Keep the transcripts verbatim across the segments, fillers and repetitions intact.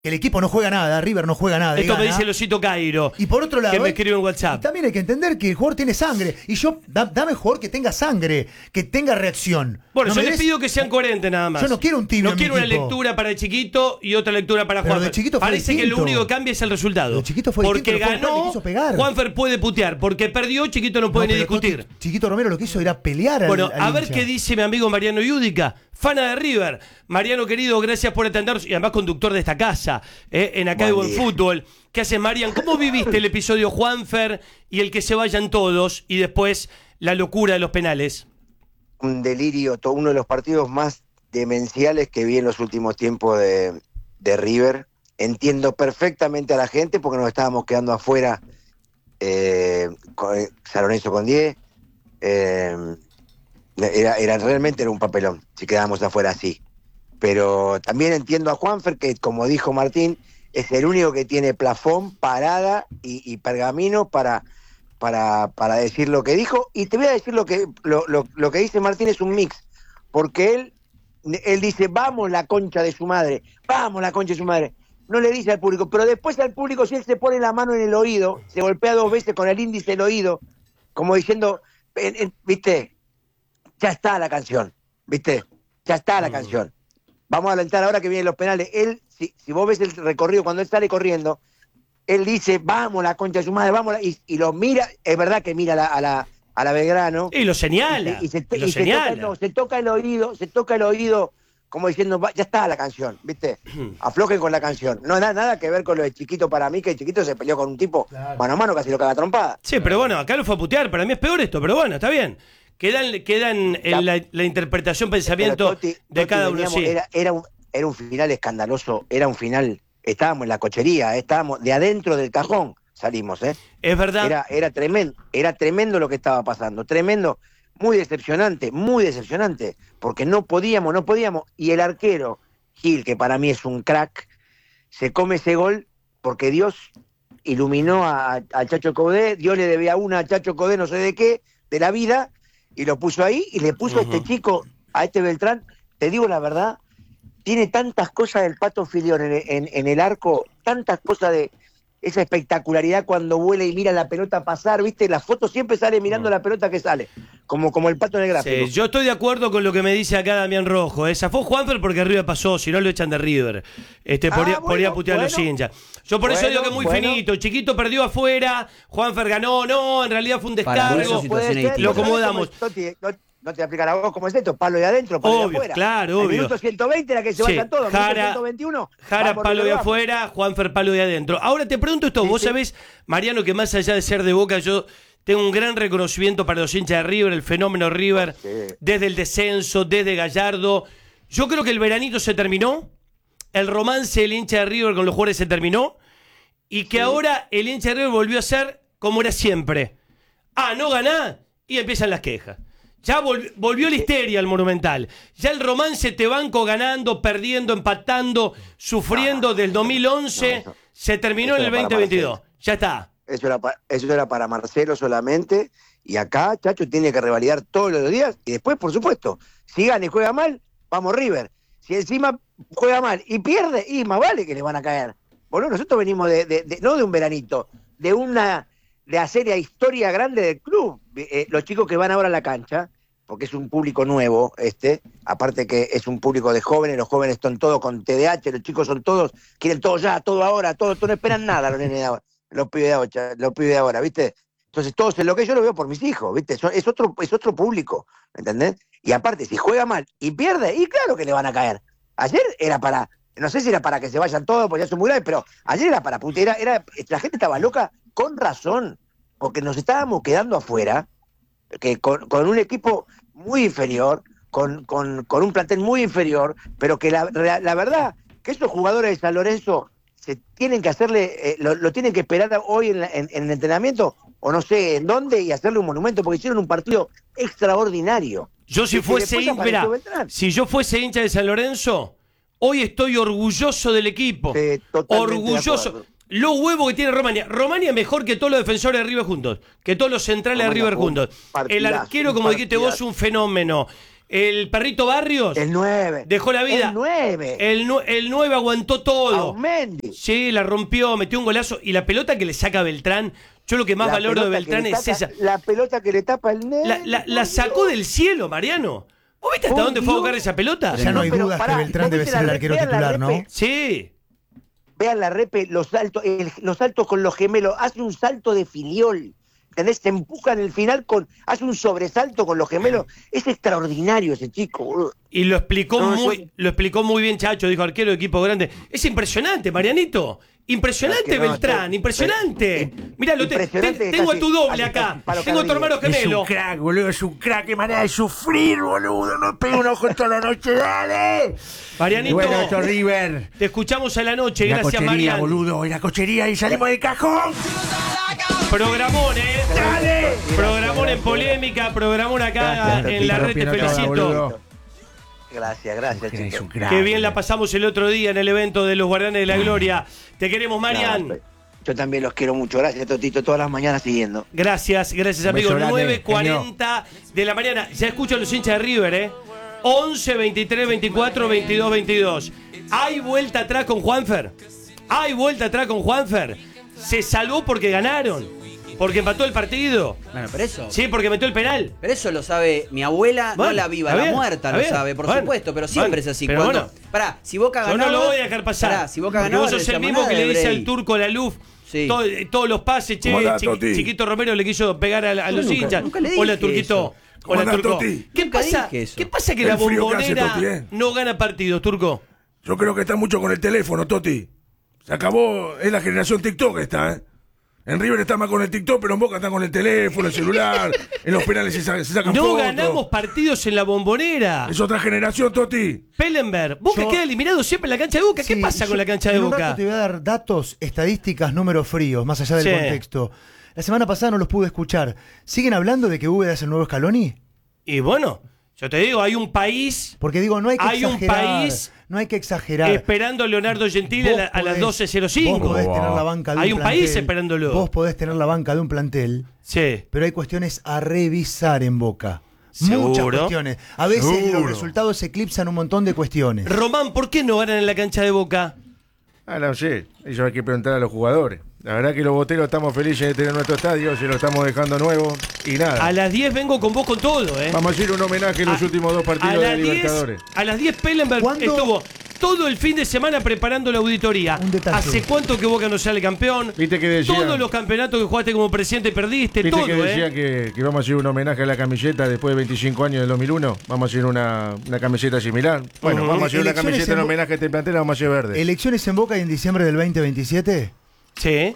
que el equipo no juega nada, River no juega nada. Esto gana. me dice Losito Cairo. Y por otro lado, que me hay, escribió en WhatsApp. Y también hay que entender que el jugador tiene sangre. Y yo, da, dame jugador que tenga sangre, que tenga reacción. Bueno, no yo me les des... pido que sean coherentes nada más. Yo no quiero un tibio No en quiero mi una equipo. lectura para el Chiquito y otra lectura para Pero Juanfer. de Chiquito fue Parece distinto. que lo único que cambia es el resultado. De Chiquito fue porque distinto, pero fue ganó, que quiso pegar. Juanfer puede putear. Porque perdió, Chiquito no puede No, ni pero discutir. Toti, Chiquito Romero lo que hizo era pelear al, Bueno, al a ver hincha. qué dice mi amigo Mariano Yudica, fana de River. Mariano, querido, gracias por atendernos y además conductor de esta casa, eh, en Acá de Buen Fútbol. ¿Qué hace, Marian? ¿Cómo viviste el episodio Juanfer y el que se vayan todos y después la locura de los penales? Un delirio, todo, uno de los partidos más demenciales que vi en los últimos tiempos de, de River. Entiendo perfectamente a la gente porque nos estábamos quedando afuera, eh, con, San Lorenzo con diez. Eh, era, era, realmente era un papelón si quedábamos afuera así. Pero también entiendo a Juanfer que, como dijo Martín, es el único que tiene plafón, parada y, y pergamino para, para, para decir lo que dijo. Y te voy a decir lo que, lo, lo, lo que dice Martín es un mix, porque él, él dice, vamos la concha de su madre, vamos la concha de su madre. No le dice al público, pero después al público, si él se pone la mano en el oído, se golpea dos veces con el índice del oído, como diciendo, en, en, viste, ya está la canción, viste, ya está la canción. Vamos a alentar ahora que vienen los penales. Él, si, si vos ves el recorrido, cuando él sale corriendo, él dice, vamos la concha de su madre, vamos, la... y, y lo mira, es verdad que mira la, a la a la Belgrano. Y lo señala. Y se, y se, y lo y señala. Se, toca, no, se toca el oído, se toca el oído, como diciendo, ya está la canción, ¿viste? Aflojen con la canción. No nada, nada que ver con lo de Chiquito para mí, que el Chiquito se peleó con un tipo claro. mano a mano, casi lo caga trompada. Sí, pero bueno, acá lo fue a putear, para mí es peor esto, pero bueno, está bien. Quedan, quedan en la, la interpretación, pensamiento Toti, de Toti cada uno. Sí. Era, era un Era un final escandaloso, era un final, estábamos en la cochería, estábamos de adentro del cajón, salimos, ¿eh? Es verdad. Era, era tremendo, era tremendo lo que estaba pasando, tremendo, muy decepcionante, muy decepcionante, porque no podíamos, no podíamos, y el arquero, Gil, que para mí es un crack, se come ese gol porque Dios iluminó a, a Chacho Codé, Dios le debía una a Chacho Codé, no sé de qué, de la vida, y lo puso ahí, y le puso uh-huh. a este chico, a este Beltrán, te digo la verdad, tiene tantas cosas del Pato Filión en, en, en el arco, tantas cosas de esa espectacularidad cuando vuela y mira la pelota pasar, ¿viste? La foto siempre sale mirando mm. la pelota que sale, como, como el Pato en el gráfico. Sí, yo estoy de acuerdo con lo que me dice acá Damián Rojo. Esa fue Juanfer porque River pasó, si no lo echan de River. Este, ah, podría, bueno, podría putear bueno. a los hinchas. Yo por bueno, eso digo que es muy bueno. finito. Chiquito perdió afuera, Juanfer ganó, no, en realidad fue un descargo. Lo acomodamos. No te voy a explicar a vos cómo es esto, palo de adentro, palo obvio, de afuera. Claro, obvio. El minuto ciento veinte era que se sí. vayan todos, Jara, ciento veintiuno. Jara palo de afuera, Juanfer palo de adentro. Ahora te pregunto esto, sí, vos sí. sabés, Mariano, que más allá de ser de Boca, yo tengo un gran reconocimiento para los hinchas de River, el fenómeno River, sí. desde el descenso, desde Gallardo. Yo creo que el veranito se terminó, el romance del hincha de River con los jugadores se terminó, y que sí. ahora el hincha de River volvió a ser como era siempre. Ah, no ganá, y empiezan las quejas. Ya volvió, volvió la histeria al Monumental. Ya el romance te banco ganando, perdiendo, empatando, sufriendo no, del dos mil once. No, eso, se terminó en el veinte veintidós. Ya está. Eso era, para, eso era para Marcelo solamente. Y acá, Chacho tiene que revalidar todos los días. Y después, por supuesto, si gana y juega mal, vamos River. Si encima juega mal y pierde, y más vale que le van a caer. Bueno, nosotros venimos de, de, de no de un veranito, de una... de hacer la historia grande del club. Eh, los chicos que van ahora a la cancha, porque es un público nuevo, este, aparte que es un público de jóvenes, los jóvenes están todos con T D A H, los chicos son todos, quieren todo ya, todo ahora, todo, todo no esperan nada los nenes de ahora, los pibes de ahora, los pibes de ahora, ¿viste? Entonces todos en lo que yo lo veo por mis hijos, ¿viste? Es otro, es otro público, ¿entendés? Y aparte, si juega mal y pierde, y claro que le van a caer. Ayer era para, no sé si era para que se vayan todos, porque ya son muy graves, pero ayer era para putear, era, era, la gente estaba loca con razón, porque nos estábamos quedando afuera, que con, con un equipo muy inferior, con, con, con un plantel muy inferior, pero que la, la, la verdad, que esos jugadores de San Lorenzo se tienen que hacerle, eh, lo, lo tienen que esperar hoy en, la, en, en el entrenamiento, o no sé en dónde, y hacerle un monumento, porque hicieron un partido extraordinario. Yo si fuese hincha, si yo fuese hincha de San Lorenzo, hoy estoy orgulloso del equipo. Sí, orgulloso. Los huevos que tiene Romania. Romania mejor que todos los defensores de River juntos. Que todos los centrales Romania, de River juntos. El arquero, como dijiste vos, un fenómeno. El perrito Barrios. El nueve. Dejó la vida. El nueve. El, nu- el nueve aguantó todo. Aumendi. Sí, la rompió, metió un golazo. Y la pelota que le saca Beltrán, yo lo que más La valoro de pelota Beltrán que le es tapa- esa. La pelota que le tapa el nene. La, la- la sacó del cielo, Mariano. ¿Vos viste hasta Por dónde fue a Dios. buscar esa pelota? Ya no hay pero dudas pará, que Beltrán ¿vos debe viste ser el la arquero repe? titular, La ¿no? repe. Sí. Vean la repe, los saltos, el- los saltos con los gemelos. Hace un salto de filiol. ¿Entendés? Se empuja en el final, con, hace un sobresalto con los gemelos. Es extraordinario ese chico, boludo. Y lo explicó No, muy, yo- lo explicó muy bien, Chacho, dijo arquero de equipo grande. Es impresionante, Marianito. Impresionante, Es que no, Beltrán, esto- impresionante. im- Mirá, lo te- impresionante te- que tengo a casi- tu doble casi- acá. casi palo Tengo a tu hermano cardíaco. gemelo. crack, boludo, es un crack, qué manera de sufrir, boludo. No pega un ojo toda la noche, dale. Marianito, Bueno, esto River. te escuchamos a la noche. La Gracias, cochería, Marian. boludo, y la cochería y salimos del cajón. Programón, ¿eh? ¡Dale! Programón en polémica, programón acá Gracias, en la red, te rompiendo toda, felicito. boludo. Gracias, gracias, Es chicos. un crack. Qué bien la pasamos el otro día en el evento de los Guardianes de la Gloria. Te queremos, Marian. No, yo también los quiero mucho. Gracias, Totito. Todas las mañanas siguiendo. Gracias, gracias, Un beso amigos. grande, nueve cuarenta de la mañana. Ya escucho a los hinchas de River, ¿eh? once, veintitrés, veinticuatro, veintidós, veintidós. ¿Hay vuelta atrás con Juanfer? ¿Hay vuelta atrás con Juanfer? Se salvó porque ganaron. Porque empató el partido. Bueno, pero eso. Sí, porque metió el penal. Pero eso lo sabe mi abuela, Bueno, no la viva, está la bien, muerta está lo bien. sabe, por Bueno, supuesto, pero siempre bueno, es así. pero Cuando, bueno. pará, si Boca Yo ganaba. no lo voy a dejar pasar. Pará, si Boca porque ganaba, vos no sos el decíamos mismo nada que le de dice al Brey. turco la luz. Sí. todo- todos los pases, che, ¿Cómo andás, Chiqui- Toti? Chiquito Romero le quiso pegar a, a los nunca- hinchas. nunca le dije Hola, Turquito. eso. ¿Cómo Hola, andás, Turco. Toti? ¿Qué Nunca pasa? dije eso. ¿Qué pasa que El la frío que hace, bombonera Toti, ¿eh? no gana partidos, Turco? Yo creo que está mucho con el teléfono, Toti. Se acabó, es la generación TikTok esta, ¿eh? En River está más con el TikTok, pero en Boca está con el teléfono, el celular. En los penales se, sa- se sacan No fotos. ganamos partidos en la bombonera. Es otra generación, Toti. Pellenberg, Boca Yo- queda eliminado siempre en la cancha de Boca. ¿Qué Sí, pasa yo con la cancha de en un Boca? rato te voy a dar datos, estadísticas, números fríos, más allá del Sí. contexto. La semana pasada no los pude escuchar. ¿Siguen hablando de que Úbeda es el nuevo Scaloni? Y bueno, yo te digo, hay un país Porque digo, no hay que Hay un exagerar. país no hay que exagerar. esperando a Leonardo Gentili a, Vos la- a las podés- doce cero cinco. Vos podés tener la banca de Hay un un país plantel, esperándolo. Vos podés tener la banca de un plantel, Sí. pero hay cuestiones a revisar en Boca. ¿Seguro? Muchas cuestiones. A veces Seguro. los resultados eclipsan un montón de cuestiones. Román, ¿por qué no ganan en la cancha de Boca? Ah, no sé, eso hay que preguntar a los jugadores. La verdad que los boteros estamos felices de tener nuestro estadio, se lo estamos dejando nuevo y nada. A las diez vengo con vos con todo, ¿eh? Vamos a hacer un homenaje en los A- últimos dos a partidos de las diez, Libertadores. a las diez Pellenberg ¿Cuándo? estuvo todo el fin de semana preparando la auditoría. Un detalle. ¿Hace cuánto que Boca no sale campeón? Viste que decían- Todos los campeonatos que jugaste como presidente perdiste, ¿Viste todo, que decían ¿eh? que, que vamos a hacer un homenaje a la camiseta después de veinticinco años del dos mil uno? Vamos a hacer una, una camiseta similar. Bueno, Ujú. vamos a hacer una Elecciones camiseta en en Bo- homenaje a este plantel, la vamos a hacer verde. Elecciones en Boca y en diciembre del veinte veintisiete. Sí.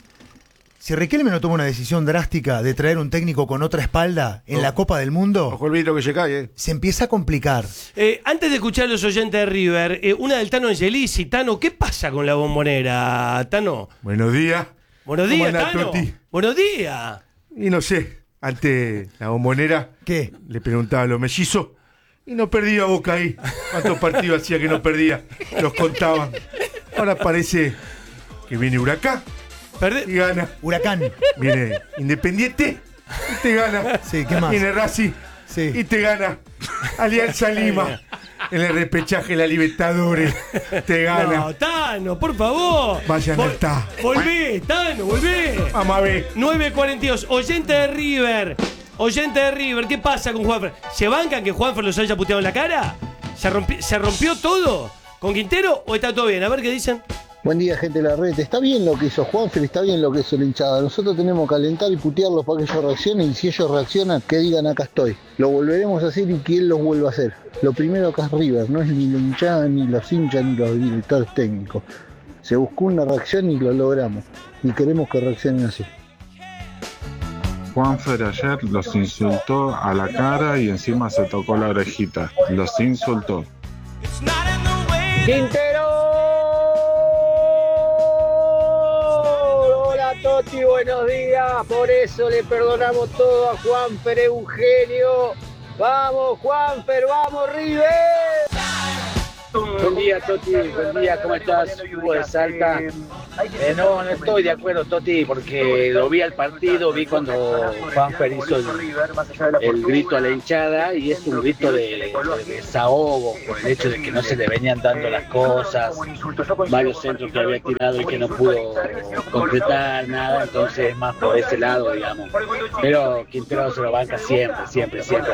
Si Riquelme no toma una decisión drástica de traer un técnico con otra espalda en Oh. la Copa del Mundo, Ojo el vidrio que se cae, eh. se empieza a complicar. Eh, antes de escuchar a los oyentes de River, eh, una del Tano Angelisi. Tano, ¿qué pasa con la bombonera, Tano? Buenos días. Buenos ¿Cómo días, andás, Tano. Toti? Buenos días. Y no sé, ante la bombonera ¿Qué? le preguntaba a los mellizos y no perdía Boca ahí. ¿Cuántos partidos hacía que no perdía? Los contaban. Ahora parece que viene Huracán y Perdé- gana. Huracán. Viene Independiente y te gana. Sí, ¿qué más? Viene Racing Sí. y te gana. Alianza Lima. En el repechaje de la Libertadores te gana. No, Tano, por favor. Vaya, no Vol- está. Volvé, Tano, volvé. Vamos a ver. nueve cuarenta y dos, oyente de River. Oyente de River, ¿qué pasa con Juanfer? ¿Se bancan que Juanfer los haya puteado en la cara? ¿Se rompió, ¿Se rompió todo con Quintero o está todo bien? A ver qué dicen. Buen día, gente de la red. Está bien lo que hizo Juanfer, está bien lo que hizo la hinchada. Nosotros tenemos que alentar y putearlos para que ellos reaccionen, y si ellos reaccionan, que digan acá estoy. Lo volveremos a hacer y que él los vuelva a hacer. Lo primero acá es River, no es ni la hinchada, ni los hinchas, ni los directores técnicos. Se buscó una reacción y lo logramos. Y queremos que reaccionen así. Juanfer ayer los insultó a la cara y encima se tocó la orejita. Los insultó. ¡Quintero! Hola Toti, buenos días. Por eso le perdonamos todo a Juanfer, Eugenio. Vamos Juanfer, vamos River. Buen día, Toti, buen día, ¿cómo estás? Hugo de Salta. Eh, no, no estoy de acuerdo, Toti, porque lo vi al partido, vi cuando Juanfer hizo el, el grito a la hinchada y es un grito de, de desahogo por el hecho de que no se le venían dando las cosas, varios centros que había tirado y que no pudo concretar nada, entonces más por ese lado, digamos. Pero Quintero se lo banca siempre, siempre, siempre.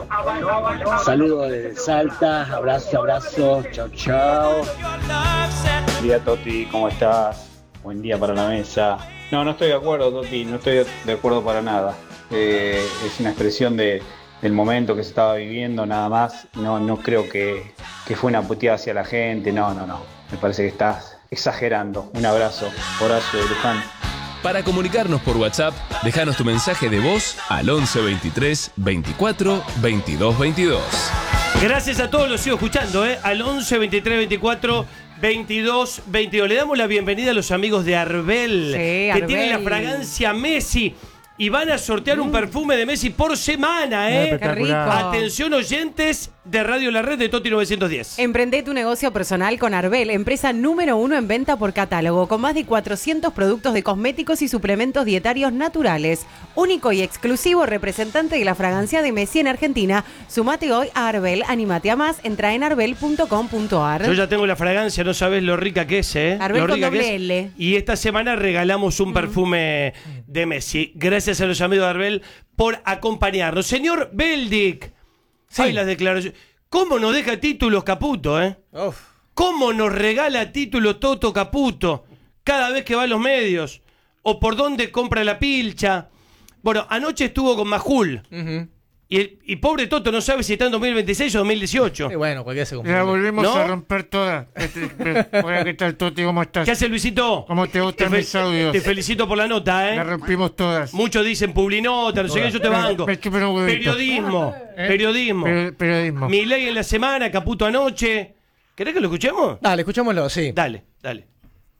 Saludos desde Salta, abrazo, abrazo, chao, chao. Buen día, Toti, ¿cómo estás? Buen día para la mesa. No, no estoy de acuerdo, Toti, no estoy de acuerdo para nada. Eh, es una expresión de, del momento que se estaba viviendo, nada más. No, no creo que, que fue una puteada hacia la gente, no, no, no. Me parece que estás exagerando. Un abrazo, Horacio de Luján. Para comunicarnos por WhatsApp, déjanos tu mensaje de voz al once veintitrés veinticuatro veintidós veintidós. Gracias a todos, los sigo escuchando, ¿eh? Al once veintitrés veinticuatro veintidós veintidós. Le damos la bienvenida a los amigos de Arbel, Sí, que Arbel. tienen la fragancia Messi. Y van a sortear un perfume de Messi por semana, ¿eh? Espectacular. Qué rico. Atención, oyentes de Radio La Red de Toti novecientos diez. Emprende tu negocio personal con Arbel, empresa número uno en venta por catálogo, con más de cuatrocientos productos de cosméticos y suplementos dietarios naturales. Único y exclusivo representante de la fragancia de Messi en Argentina. Sumate hoy a Arbel, animate a más, entra en arbel punto com punto a r. Yo ya tengo la fragancia, no sabes lo rica que es, ¿eh? Arbel Lo con rica que doble es. L. Y esta semana regalamos un perfume de Messi. Gracias a los amigos de Arbel por acompañarnos. Señor Beldic, hay las declaraciones. ¿Cómo nos deja títulos Caputo, eh? Uf. ¿Cómo nos regala títulos Toto Caputo cada vez que va a los medios? ¿O por dónde compra la pilcha? Bueno, anoche estuvo con Majul. Uh-huh. Y, el, y pobre Toto no sabe si está en dos mil veintiséis o dos mil dieciocho. Sí, bueno, cualquiera se confunde. La volvimos ¿No? a romper todas. Hola, ¿qué tal, Toti? ¿Cómo estás? ¿Qué hace Luisito? ¿Cómo te gustan Te, mis fe- audios? te felicito por la nota, ¿eh? La rompimos todas. Muchos dicen publinota, no sé qué, yo te banco. Me chupan un huevito. Periodismo, ¿Eh? periodismo. Per- periodismo. Milei en la semana, Caputo anoche. ¿Querés que lo escuchemos? Dale, escuchémoslo, sí. Dale, dale.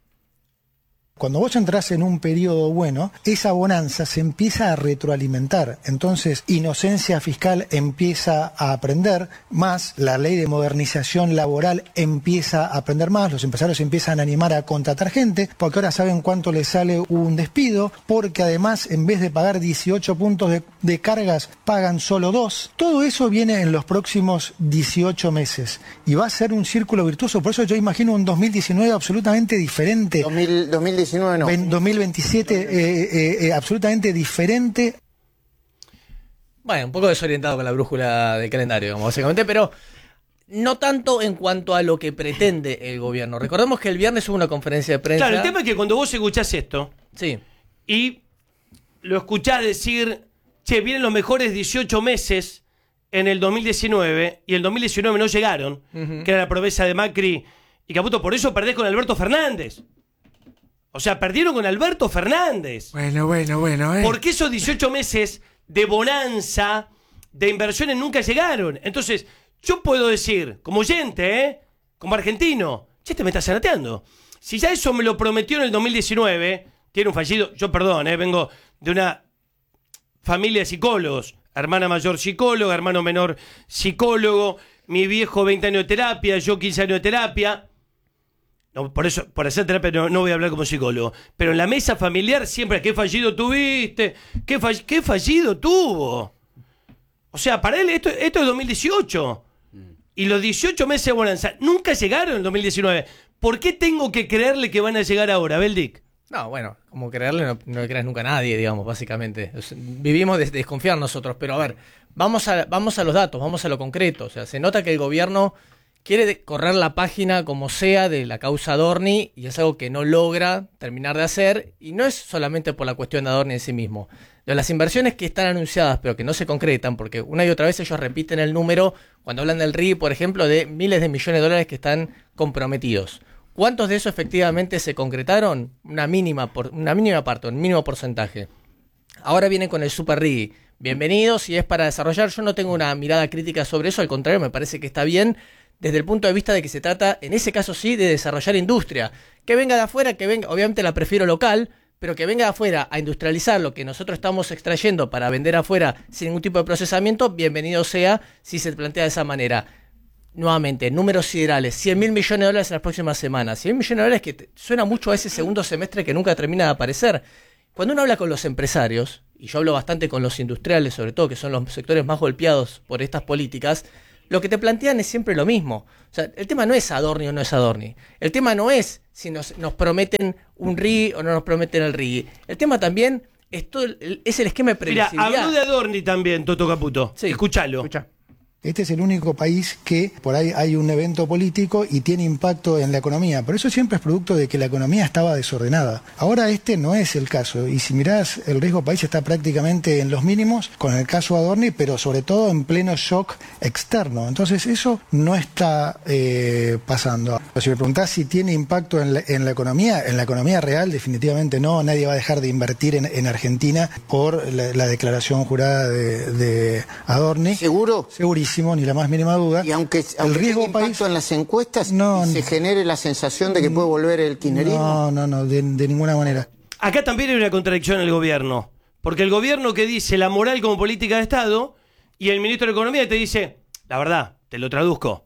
Cuando vos entras en un periodo bueno, esa bonanza se empieza a retroalimentar. Entonces, inocencia fiscal empieza a aprender más, la ley de modernización laboral empieza a aprender más, los empresarios empiezan a animar a contratar gente, porque ahora saben cuánto les sale un despido, porque además, en vez de pagar dieciocho puntos de, de cargas, pagan solo dos. Todo eso viene en los próximos dieciocho meses y va a ser un círculo virtuoso. Por eso yo imagino un dos mil diecinueve absolutamente diferente. dos mil diecinueve no. Ven- dos mil veintisiete eh, eh, eh, absolutamente diferente. Bueno, un poco desorientado con la brújula del calendario, digamos, básicamente, pero no tanto en cuanto a lo que pretende el gobierno. Recordemos que el viernes hubo una conferencia de prensa. Claro, el tema es que cuando vos escuchás esto sí. y lo escuchás decir, che, vienen los mejores dieciocho meses en el dos mil diecinueve y el dos mil diecinueve no llegaron, Ujú. que era la promesa de Macri y Caputo, por eso perdés con Alberto Fernández. O sea, perdieron con Alberto Fernández. Bueno, bueno, bueno, eh. Porque esos dieciocho meses de bonanza, de inversiones nunca llegaron. Entonces, yo puedo decir, como oyente, ¿eh? Como argentino, che, te me estás zanateando. Si ya eso me lo prometió en el dos mil diecinueve, tiene un fallido, yo perdón, ¿eh? Vengo de una familia de psicólogos, hermana mayor psicóloga, hermano menor psicólogo, mi viejo veinte años de terapia, yo quince años de terapia. No, por eso, por hacer terapia no, no voy a hablar como psicólogo. Pero en la mesa familiar siempre, ¿qué fallido tuviste? ¿Qué, fall- qué fallido tuvo? O sea, para él esto, esto es dos mil dieciocho. Y los dieciocho meses de bonanza nunca llegaron en el dos mil diecinueve. ¿Por qué tengo que creerle que van a llegar ahora, Beldic? No, bueno, como creerle no, no le creas nunca a nadie, digamos, básicamente. O sea, vivimos de, de desconfiar nosotros, pero a ver, vamos a, vamos a los datos, vamos a lo concreto. O sea, se nota que el gobierno quiere de- correr la página como sea de la causa Adorni y es algo que no logra terminar de hacer, y no es solamente por la cuestión de Adorni en sí mismo. De las inversiones que están anunciadas pero que no se concretan, porque una y otra vez ellos repiten el número cuando hablan del R I, por ejemplo, de miles de millones de dólares que están comprometidos. ¿Cuántos de esos efectivamente se concretaron? Una mínima, por, una mínima parte, un mínimo porcentaje. Ahora vienen con el Super R I. Bienvenidos, y es para desarrollar. Yo no tengo una mirada crítica sobre eso, al contrario, me parece que está bien desde el punto de vista de que se trata, en ese caso sí, de desarrollar industria. Que venga de afuera, que venga, obviamente la prefiero local, pero que venga de afuera a industrializar lo que nosotros estamos extrayendo para vender afuera sin ningún tipo de procesamiento, bienvenido sea si se plantea de esa manera. nuevamente, números siderales, cien mil millones de dólares en las próximas semanas. cien mil millones de dólares que te, suena mucho a ese segundo semestre que nunca termina de aparecer. Cuando uno habla con los empresarios, y yo hablo bastante con los industriales, sobre todo, que son los sectores más golpeados por estas políticas, lo que te plantean es siempre lo mismo. O sea, el tema no es Adorni o no es Adorni. El tema no es si nos, nos prometen un R I o no nos prometen el R I. El tema también es, todo el, es el esquema de previsibilidad. Mira, habló de Adorni también, Toto Caputo. Sí. Escuchalo. Escucha. Este es el único país que por ahí hay un evento político y tiene impacto en la economía. Por eso siempre es producto de que la economía estaba desordenada. Ahora este no es el caso. Y si mirás, el riesgo país está prácticamente en los mínimos con el caso Adorni, pero sobre todo en pleno shock externo. Entonces eso no está eh, pasando. Si me preguntás si tiene impacto en la, en la economía, en la economía real definitivamente no. Nadie va a dejar de invertir en, en Argentina por la, la declaración jurada de, de Adorni. ¿Seguro? Segurísimo. Ni la más mínima duda. Y aunque, aunque el riesgo tenga impacto país en las encuestas, no, se genere la sensación de que puede volver el kirchnerismo. No, no, no, de, de ninguna manera. Acá también hay una contradicción en el gobierno. Porque el gobierno que dice la moral como política de Estado y el ministro de Economía te dice, la verdad, te lo traduzco,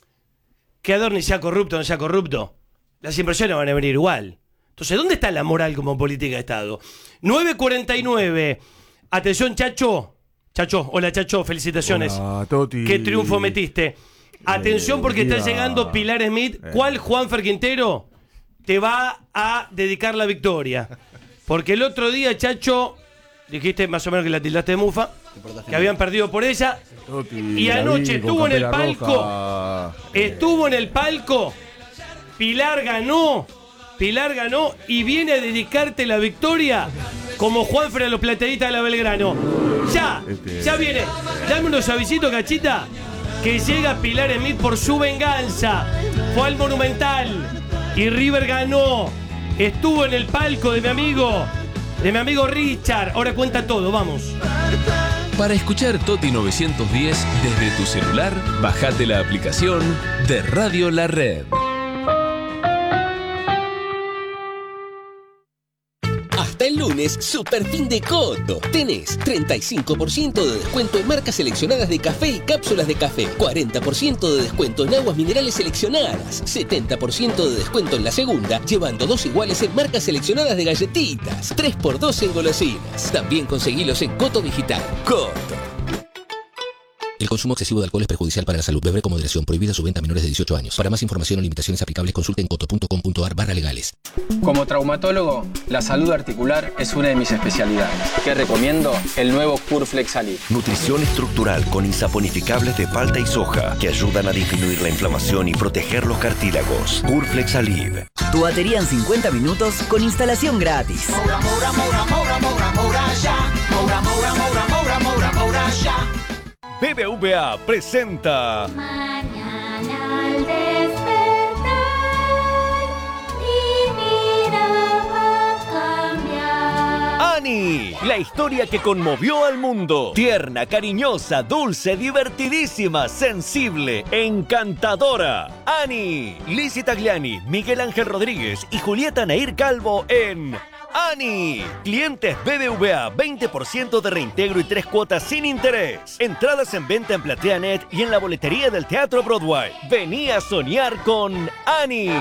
que Adorni sea corrupto o no sea corrupto, las inversiones van a venir igual. Entonces, ¿dónde está la moral como política de Estado? nueve cuarenta y nueve. Atención, Chacho. Chacho, hola Chacho, felicitaciones. Hola, Toti. Qué triunfo metiste. Atención porque mira. está llegando Pilar Smith. ¿Cuál Juanfer Quintero te va a dedicar la victoria? Porque el otro día, Chacho, dijiste más o menos que la tildaste de mufa, que habían perdido por ella. Toti, Y anoche David, con estuvo en el campera palco. roja. Estuvo en el palco. Pilar ganó. Pilar ganó y viene a dedicarte la victoria como Juanfer a los plateaditas de la Belgrano. Ya, Este- ya viene. Dame unos avisitos, Cachita, que llega Pilar Smith por su venganza. Fue al Monumental y River ganó. Estuvo en el palco de mi amigo, de mi amigo Richard. Ahora cuenta todo, vamos. Para escuchar Toti novecientos diez desde tu celular, bajate la aplicación de Radio La Red. Hasta el lunes, super fin de Coto. Tenés treinta y cinco por ciento de descuento en marcas seleccionadas de café y cápsulas de café, cuarenta por ciento de descuento en aguas minerales seleccionadas, setenta por ciento de descuento en la segunda, llevando dos iguales en marcas seleccionadas de galletitas, tres por dos en golosinas. También conseguilos en Coto Digital. Coto. El consumo excesivo de alcohol es perjudicial para la salud. Beber con moderación. Prohibida su venta a menores de dieciocho años. Para más información o limitaciones aplicables, consulte en coto punto com punto ar barra legales. Como traumatólogo, la salud articular es una de mis especialidades. ¿Qué recomiendo? El nuevo Curflex Alib. Nutrición estructural con insaponificables de palta y soja que ayudan a disminuir la inflamación y proteger los cartílagos. Curflex Alib. Tu batería en cincuenta minutos con instalación gratis. Moura, moura, moura, moura, moura, moura, ya. Moura, moura, moura, moura, moura, moura, ya. B B V A presenta Mañana al despertar, mi vida va a cambiar. Annie, la historia que conmovió al mundo. Tierna, cariñosa, dulce, divertidísima, sensible, encantadora. Annie, Lizzie Tagliani, Miguel Ángel Rodríguez y Julieta Nair Calvo en Annie. Clientes B B V A, veinte por ciento de reintegro y tres cuotas sin interés. Entradas en venta en PlateaNet y en la boletería del Teatro Broadway. Vení a soñar con Annie.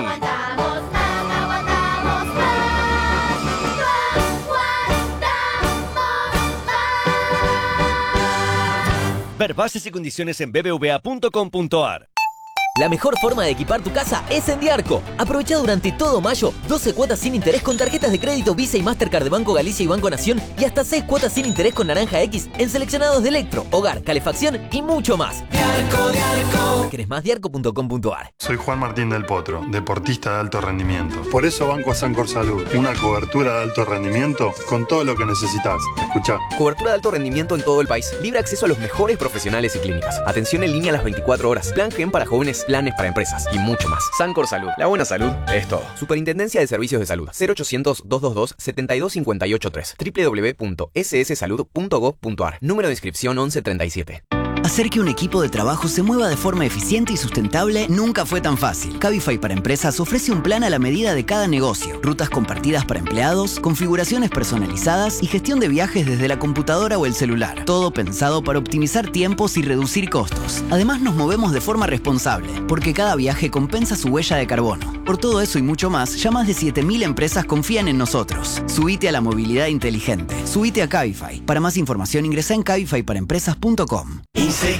Ver bases y condiciones en b b v a punto com punto ar. La mejor forma de equipar tu casa es en Diarco. Aprovecha durante todo mayo doce cuotas sin interés con tarjetas de crédito Visa y Mastercard de Banco Galicia y Banco Nación y hasta seis cuotas sin interés con Naranja X en seleccionados de electro, hogar, calefacción y mucho más. Diarco, Diarco. ¿Querés más? Diarco punto com punto ar. Soy Juan Martín del Potro, deportista de alto rendimiento. Por eso banco a Sancor Salud, una cobertura de alto rendimiento con todo lo que necesitas. Escuchá. Cobertura de alto rendimiento en todo el país. Libre acceso a los mejores profesionales y clínicas. Atención en línea a las veinticuatro horas. Plan Gen para jóvenes, planes para empresas y mucho más. Sancor Salud. La buena salud es todo. Superintendencia de Servicios de Salud. cero ochocientos, doscientos veintidós, setenta y dos cincuenta y ocho tres. doble u doble u doble u punto s s salud punto gov punto ar. Número de inscripción once treinta y siete. Hacer que un equipo de trabajo se mueva de forma eficiente y sustentable nunca fue tan fácil. Cabify para Empresas ofrece un plan a la medida de cada negocio, rutas compartidas para empleados, configuraciones personalizadas y gestión de viajes desde la computadora o el celular. Todo pensado para optimizar tiempos y reducir costos. Además, nos movemos de forma responsable, porque cada viaje compensa su huella de carbono. Por todo eso y mucho más, ya más de siete mil empresas confían en nosotros. Subite a la movilidad inteligente. Subite a Cabify. Para más información ingresa en cabify para empresas punto com. Insecure